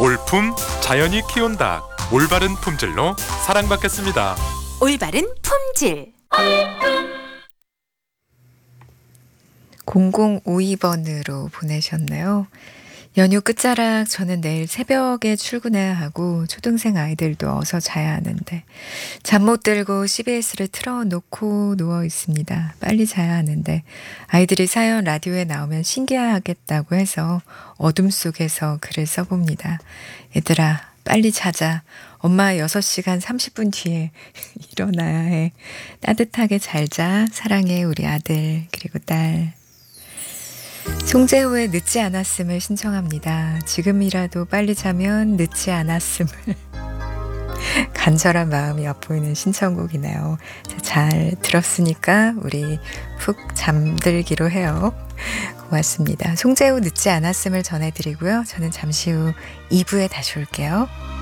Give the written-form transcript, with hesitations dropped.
올품 자연이 키운다. 올바른 품질로 사랑받겠습니다. 올바른 품질. 0052번으로 보내셨네요. 연휴 끝자락 저는 내일 새벽에 출근해야 하고 초등생 아이들도 어서 자야 하는데 잠 못 들고 CBS를 틀어놓고 누워 있습니다. 빨리 자야 하는데 아이들이 사연 라디오에 나오면 신기하겠다고 해서 어둠 속에서 글을 써봅니다. 얘들아 빨리 자자. 엄마 6시간 30분 뒤에 일어나야 해. 따뜻하게 잘 자. 사랑해 우리 아들 그리고 딸. 송재호의 늦지 않았음을 신청합니다. 지금이라도 빨리 자면 늦지 않았음을. 간절한 마음이 엿보이는 신청곡이네요. 잘 들었으니까 우리 푹 잠들기로 해요. 고맙습니다. 송재호 늦지 않았음을 전해드리고요. 저는 잠시 후 2부에 다시 올게요.